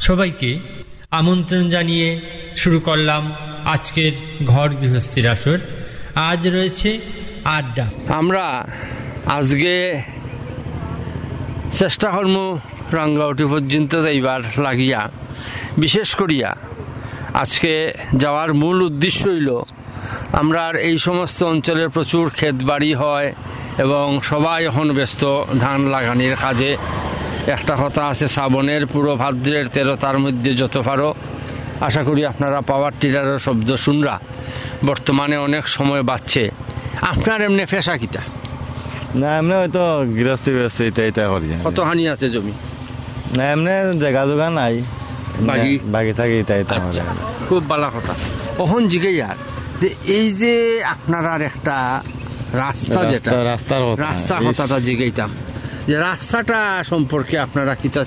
সবাইকে আমন্ত্রণ জানিয়ে শুরু করলাম আজকের ঘর গৃহস্থির আসর। আজ রয়েছে আড্ডা। আমরা আজকে চেষ্টা করবো রাঙ্গাউটি পর্যন্ত যাইবার লাগিয়া। বিশেষ করিয়া আজকে যাওয়ার মূল উদ্দেশ্য হইল আমরা এই সমস্ত অঞ্চলের প্রচুর ক্ষেত বাড়ি হয় এবং সবাই এখন ব্যস্ত ধান লাগানির কাজে। একটা কথা আছে, শ্রাবণের পুরো ভাদ্রের 13 তার মধ্যে যত পারো। আশা করি আপনারা পাওয়ার টিলারের শব্দ শুনরা। বর্তমানে অনেক সময় বাড়ছে। আপনার এমনি পেশা কিটা? না এমনি হয়তো গৃহস্থী এটা করি। কত হানি আছে জমি? না এমনি জায়গা জোগা নাই, বাকি থাকি এটা। খুব ভালো কথা। কখন জিজ্ঞেস আর যে এই যে আপনার একটা রাস্তা, যেটা রাস্তার কথাটা জিজ্ঞাইতাম, যে রাস্তাটা সম্পর্কে আপনারা কিতা